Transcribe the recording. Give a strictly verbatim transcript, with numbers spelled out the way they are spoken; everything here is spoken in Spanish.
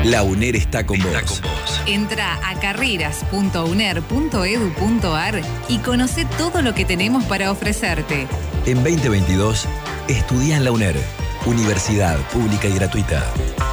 La UNER está con Está vos. con vos. Entra a carreras punto uner punto edu punto ar y conoce todo lo que tenemos para ofrecerte. En veinte veintidós, estudia en la UNER, Universidad Pública y Gratuita.